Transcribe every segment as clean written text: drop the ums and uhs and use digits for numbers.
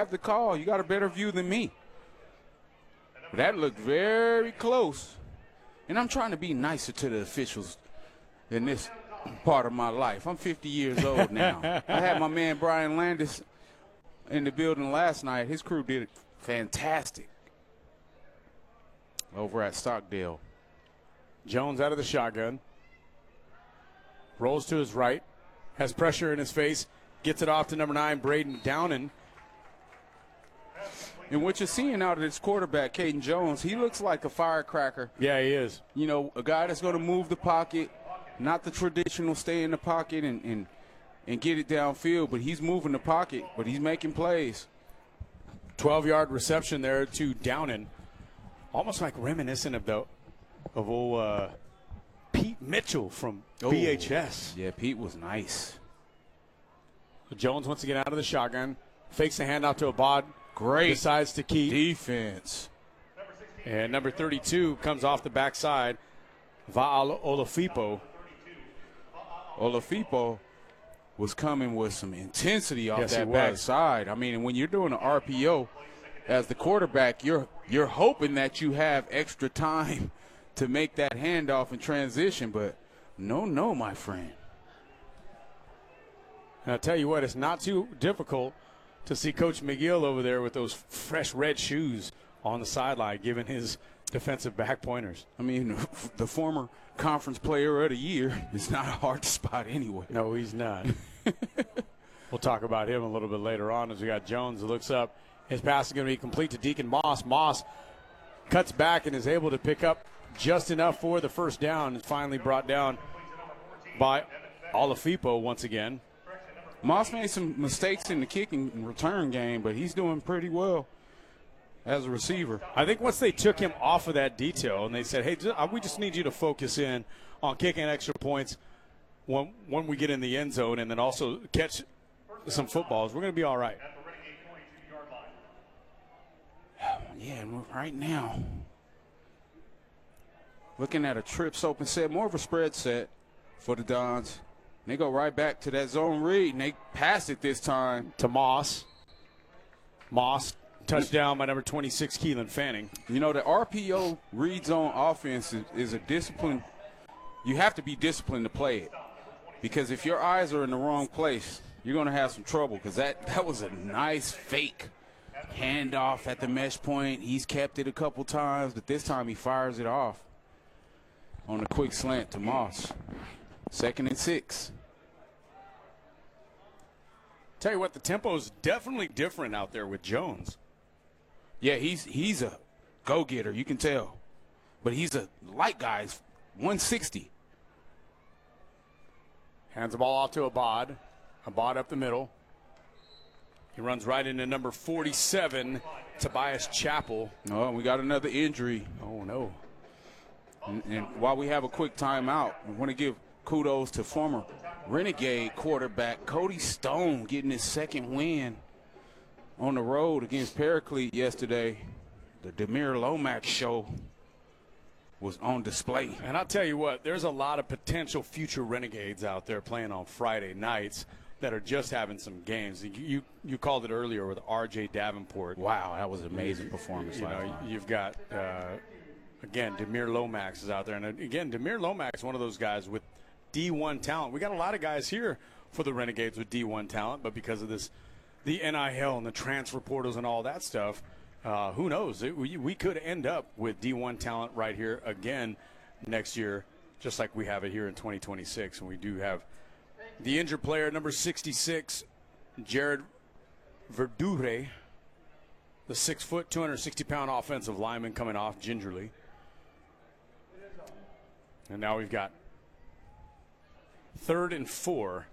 have the call. You got a better view than me. But that looked very close. And I'm trying to be nicer to the officials in this part of my life. I'm 50 years old now. I had my man Brian Landis in the building last night. His crew did fantastic over at Stockdale. Jones out of the shotgun. Rolls to his right. Has pressure in his face. Gets it off to number 9, Braden Downen. And what you're seeing out of this quarterback, Caden Jones, he looks like a firecracker. Yeah, he is. You know, a guy that's going to move the pocket, not the traditional stay in the pocket and get it downfield, but he's moving the pocket, but he's making plays. 12-yard reception there to Downen. Almost like reminiscent of old Pete Mitchell from VHS. Yeah, Pete was nice. Jones wants to get out of the shotgun. Fakes the handoff to Abad. Great. Decides to keep. Defense. And number 32 comes off the backside. Vaal Olafipo. Olafipo was coming with some intensity off Yes, that backside. I mean, when you're doing an RPO as the quarterback, you're hoping that you have extra time to make that handoff and transition, but no, my friend. And I'll tell you what, it's not too difficult to see Coach McGill over there with those fresh red shoes on the sideline giving his defensive back pointers. I mean, the former conference player of the year is not hard to spot anyway. No, he's not. We'll talk about him a little bit later on as we got Jones who looks up. His pass is going to be complete to Deacon Moss. Moss cuts back and is able to pick up just enough for the first down. It's finally brought down by Olafipo once again. Moss made some mistakes in the kicking and return game, but he's doing pretty well as a receiver. I think once they took him off of that detail and they said, hey, we just need you to focus in on kicking extra points when we get in the end zone and then also catch some footballs, we're going to be all right. Yeah, and right now, looking at a trips open set, more of a spread set for the Dons. They go right back to that zone read, and they pass it this time. To Moss. Moss, touchdown by number 26, Keelan Fanning. You know, the RPO read zone offense is a discipline. You have to be disciplined to play it. Because if your eyes are in the wrong place, you're going to have some trouble. Because that was a nice fake handoff at the mesh point. He's kept it a couple times, but this time he fires it off on a quick slant to Moss. 2nd and 6. Tell you what, the tempo is definitely different out there with Jones. Yeah, he's a go-getter, you can tell. But he's a light guy, 160. Hands the ball off to Abad. Abad up the middle. He runs right into number 47, Tobias Chappell. Oh, we got another injury. Oh, no. And while we have a quick timeout, I want to give kudos to former Renegade quarterback Cody Stone getting his second win on the road against Paraclete yesterday. The Demir Lomax show was on display. And I'll tell you what, there's a lot of potential future Renegades out there playing on Friday nights that are just having some games. You called it earlier with R.J. Davenport. Wow, that was an amazing performance. You've got, again, Demir Lomax is out there. And, again, Demir Lomax is one of those guys with D1 talent. We got a lot of guys here for the Renegades with D1 talent, but because of the NIL and the transfer portals and all that stuff, who knows? We could end up with D1 talent right here again next year, just like we have it here in 2026. And we do have the injured player, number 66, Jared Verdure, the 6-foot, 260-pound offensive lineman coming off gingerly. And now we've got 3rd and 4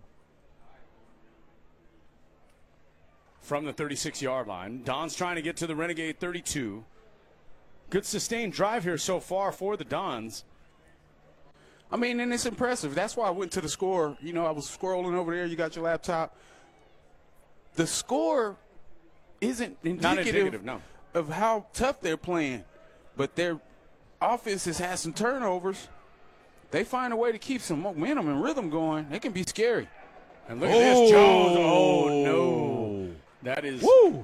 from the 36-yard line. Don's trying to get to the Renegade 32. Good sustained drive here so far for the Dons. I mean, and it's impressive. That's why I went to the score. You know, I was scrolling over there. You got your laptop. The score isn't indicative no. of how tough they're playing, but their offense has had some turnovers. They find a way to keep some momentum and rhythm going. They can be scary. And look at this, Jones. Oh, no. That is